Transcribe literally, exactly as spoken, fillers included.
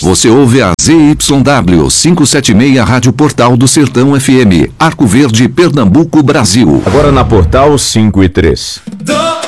Você ouve a Z Y W quinhentos e setenta e seis Rádio Portal do Sertão F M, Arco Verde, Pernambuco, Brasil. Agora na Portal cinco e três.